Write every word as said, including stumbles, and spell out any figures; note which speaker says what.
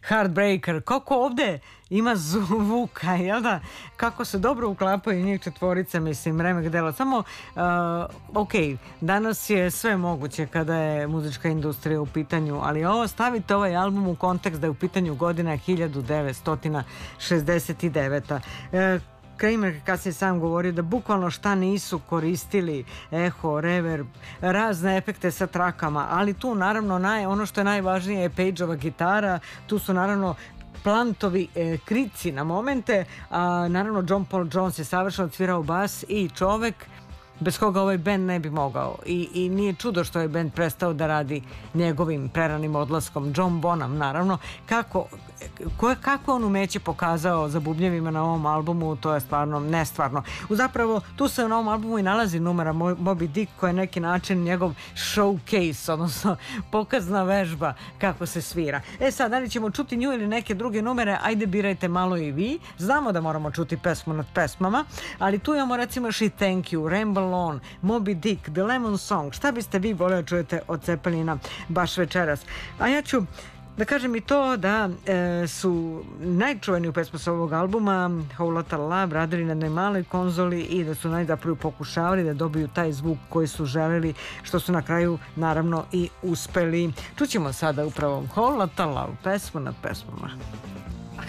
Speaker 1: Heartbreaker, kako ovde ima zvuka, jel da? Kako se dobro uklapaju njih četvorica, mislim, remek dela. Samo, uh, ok, danas je sve moguće kada je muzička industrija u pitanju, ali ovo stavite ovaj album u kontekst da je u pitanju godina hiljadu devetsto šezdeset deveta. Uh, Kramer kasnije sam govorio da bukvalno šta nisu koristili, eho, reverb, razne efekte sa trakama, ali tu naravno naj, ono što je najvažnije je Pageova gitara, tu su naravno plantovi e, krici na momente, a naravno John Paul Jones je savršeno svirao bas i čovek bez koga ovaj bend ne bi mogao. I, i nije čudo što je bend prestao da radi njegovim preranim odlaskom. John Bonham, naravno. Kako, koje, kako on umeće pokazao za bubnjevima na ovom albumu, to je stvarno nestvarno. Zapravo, tu se na ovom albumu i nalazi numera Moby Dick, koja je neki način njegov showcase, odnosno pokazna vežba kako se svira. E sad, da li ćemo čuti nju ili neke druge numere, ajde birajte malo i vi. Znamo da moramo čuti pesmu nad pesmama, ali tu imamo recimo još i Thank You, Ramble On, Moby Dick, The Lemon Song. Šta biste vi voleli da čujete od Cepelina baš večeras? A ja ću da kažem i to da e, su najčuveniju pesmu sa ovog albuma Whole Lotta Love radili na jednoj maloj konzoli i da su najzapravo pokušavali da dobiju taj zvuk koji su želeli, što su na kraju naravno i uspeli. Čućemo sada upravo Whole Lotta Love, pesmu nad pesmama.